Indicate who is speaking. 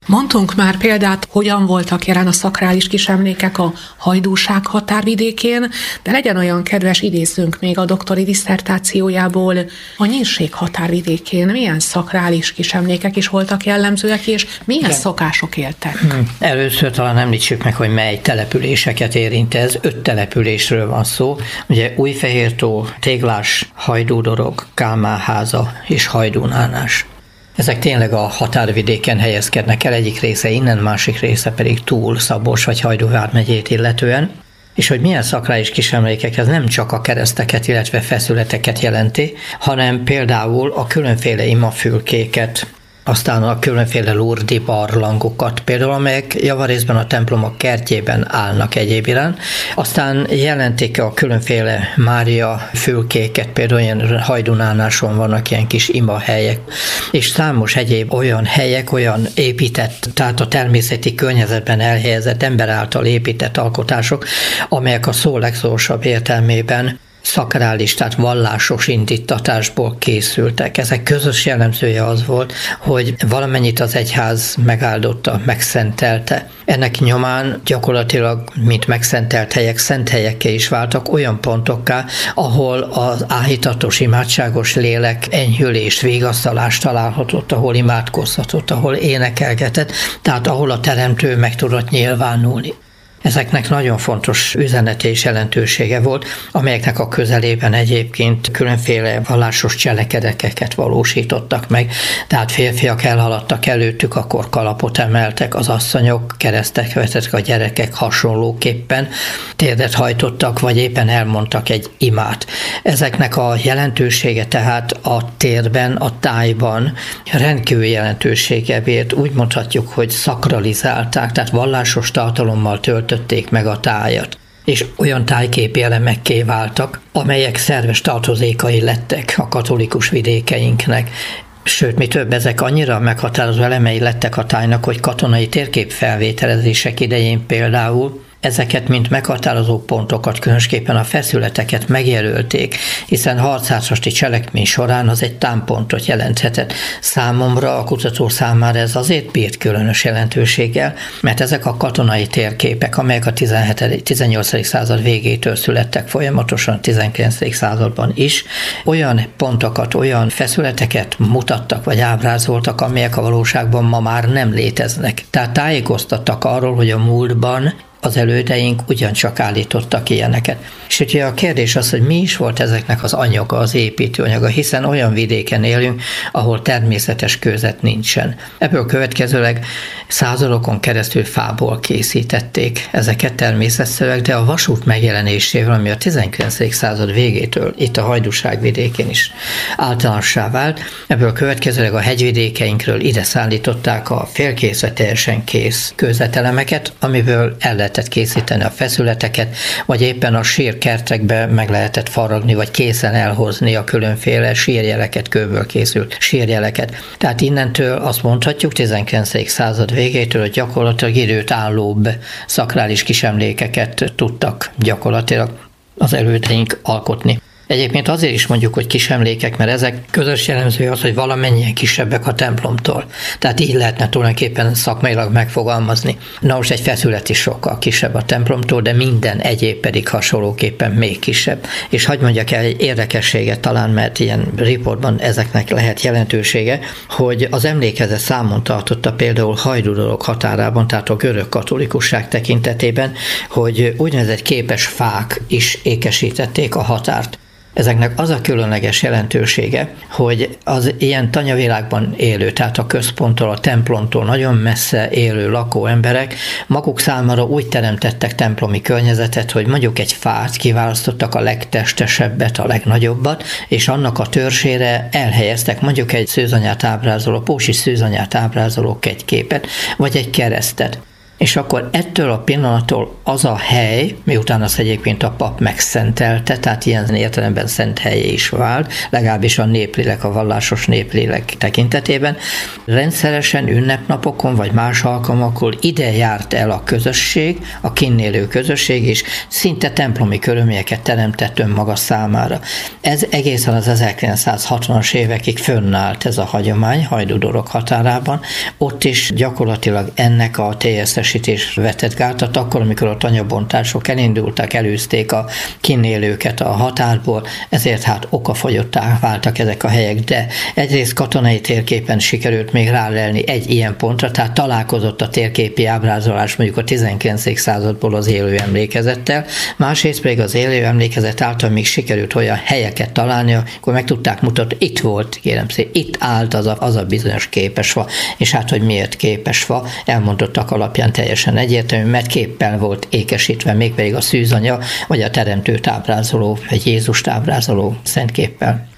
Speaker 1: Mondtunk már példát, hogyan voltak jelen a szakrális kisemlékek a hajdúság határvidékén, de legyen olyan kedves, idézzünk még a doktori disszertációjából, a Nyírség határvidékén milyen szakrális kisemlékek is voltak jellemzőek, és milyen szokások éltek?
Speaker 2: Először talán említsük meg, hogy mely településeket érint ez. 5 településről van szó. Ugye Újfehértó, Téglás, Hajdúdorog, Kálmánháza és Hajdúnánás. Ezek tényleg a határvidéken helyezkednek el, egyik része innen, másik része pedig túl Szabolcs vagy Hajdú vármegyét illetően. És hogy milyen szakrális kisemlékek, ez nem csak a kereszteket, illetve feszületeket jelenti, hanem például a különféle imafülkéket, aztán a különféle lurdi barlangokat, például amelyek javarészben a templomok kertjében állnak egyéb iránt. Aztán jelentik a különféle Mária fülkéket, például ilyen Hajdunánáson vannak ilyen kis imahelyek, és számos egyéb olyan helyek, olyan épített, tehát a természeti környezetben elhelyezett, ember által épített alkotások, amelyek a szó legszorosabb értelmében szakrális, tehát vallásos indítatásból készültek. Ezek közös jellemzője az volt, hogy valamennyit az egyház megáldotta, megszentelte. Ennek nyomán gyakorlatilag, mint megszentelt helyek, szent helyekké is váltak, olyan pontokká, ahol az áhítatos, imádságos lélek enyhülést, vigasztalást találhatott, ahol imádkozhatott, ahol énekelgetett, tehát ahol a teremtő meg tudott nyilvánulni. Ezeknek nagyon fontos üzenete és jelentősége volt, amelyeknek a közelében egyébként különféle vallásos cselekedeteket valósítottak meg. Tehát férfiak elhaladtak előttük, akkor kalapot emeltek, az asszonyok keresztet vetettek, a gyerekek hasonlóképpen térdet hajtottak, vagy éppen elmondtak egy imát. Ezeknek a jelentősége tehát a térben, a tájban rendkívül jelentősége bírt, úgy mondhatjuk, hogy szakralizálták, tehát vallásos tartalommal töltötték meg a tájat, és olyan tájképi elemekké váltak, amelyek szerves tartozékai lettek a katolikus vidékeinknek. Sőt, mi több, ezek annyira meghatározó elemei lettek a tájnak, hogy katonai térkép felvételezések idején például ezeket, mint meghatározó pontokat, különösképpen a feszületeket megjelölték, hiszen harcászati cselekmény során az egy támpontot jelenthetett. Számomra, a kutató számára ez azért bírt különös jelentőséggel, mert ezek a katonai térképek, amelyek a 18. század végétől születtek folyamatosan a 19. században is, olyan pontokat, olyan feszületeket mutattak vagy ábrázoltak, amelyek a valóságban ma már nem léteznek. Tehát tájékoztattak arról, hogy a múltban az elődeink ugyancsak állítottak ilyeneket. És ugye a kérdés az, hogy mi is volt ezeknek az anyaga, az építőanyaga, hiszen olyan vidéken élünk, ahol természetes kőzet nincsen. Ebből következőleg századokon keresztül fából készítették ezeket természetszerűleg, de a vasút megjelenésével, ami a 19. század végétől itt a Hajdúság vidékén is általánossá vált, ebből következőleg a hegyvidékeinkről ide szállították a félkész vagy teljesen kész kőzetelemeket, amiből el lehetett készíteni a feszületeket, vagy éppen a sírkertekbe meg lehetett faragni, vagy készen elhozni a különféle sírjeleket, kőből készült sírjeleket. Tehát innentől azt mondhatjuk 19. század végétől, hogy gyakorlatilag időt állóbb szakrális kisemlékeket tudtak gyakorlatilag az elődeink alkotni. Egyébként azért is mondjuk, hogy kisemlékek, mert ezek közös jellemzője az, hogy valamennyien kisebbek a templomtól. Tehát így lehetne tulajdonképpen szakmailag megfogalmazni. Na most egy feszület is sokkal kisebb a templomtól, de minden egyéb pedig hasonlóképpen még kisebb. És hadd mondjak el egy érdekességet talán, mert ilyen riportban ezeknek lehet jelentősége, hogy az emlékezet számon tartotta például Hajdúdorog határában, tehát a görög katolikusság tekintetében, hogy úgynevezett képes fák is ékesítették a határt. Ezeknek az a különleges jelentősége, hogy az ilyen tanyavilágban élő, tehát a központtól, a templomtól nagyon messze élő lakó emberek maguk számára úgy teremtettek templomi környezetet, hogy mondjuk egy fát kiválasztottak, a legtestesebbet, a legnagyobbat, és annak a törzsére elhelyeztek mondjuk egy szűzanyát ábrázoló, pósi szűzanyát ábrázoló kegyképet, vagy egy keresztet. és akkor ettől a pillanattól az a hely, miután azt egyébként a pap megszentelte, tehát ilyen értelemben szent helyé is vált, legalábbis a néplélek, a vallásos néplélek tekintetében, rendszeresen ünnepnapokon vagy más alkalmakkor ide járt el a közösség, a kinn élő közösség, és szinte templomi körülményeket teremtett önmaga számára. Ez egészen az 1960-as évekig fönnállt ez a hagyomány Hajdú-Dorog határában. Ott is gyakorlatilag ennek a TSZ-esítés vetett gátat, akkor, amikor a tanyabontások elindultak, elűzték a kinn élőket a határból, ezért hát okafogyottá váltak ezek a helyek, de egyrészt katonai térképen sikerült még rálelni egy ilyen pontra, tehát találkozott a térképi ábrázolás mondjuk a 19. századból az élő emlékezettel, másrészt pedig az élő emlékezet által még sikerült olyan helyeket találni, akkor meg tudták mutatni, itt volt, kérem szépen, itt állt az a bizonyos képesfa, és hát, hogy miért képesfa, elmondottak alapján teljesen egyértelmű, mert képpel volt ékesítve, mégpedig a szűzanya, vagy a teremtőt ábrázoló, vagy Jézust ábrázoló szentképpel.